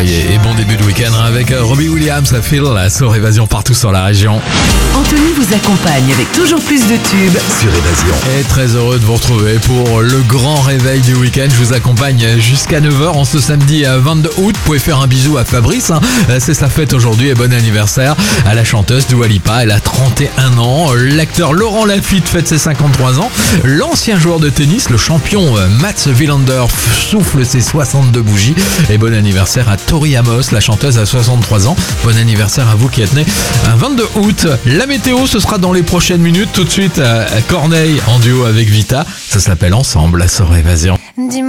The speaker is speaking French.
Et bon début de week-end avec Robbie Williams, Phil, sur Évasion partout sur la région. Anthony vous accompagne avec toujours plus de tubes Sur Évasion. Et très heureux de vous retrouver pour le grand réveil du week-end. Je vous accompagne jusqu'à 9h en ce samedi 22 août. Vous pouvez faire un bisou à Fabrice, c'est sa fête aujourd'hui et bon anniversaire à la chanteuse Dua Lipa. Elle a 31 ans. L'acteur Laurent Lafitte fête ses 53 ans. L'ancien joueur de tennis, le champion Mats Wilander souffle ses 62 bougies. Et bon anniversaire à Tori Amos, la chanteuse à 63 ans. Bon anniversaire à vous qui êtes nés un 22 août. La météo, ce sera dans les prochaines minutes. Tout de suite, Corneille en duo avec Vita. Ça s'appelle Ensemble sur Évasion. Dis-moi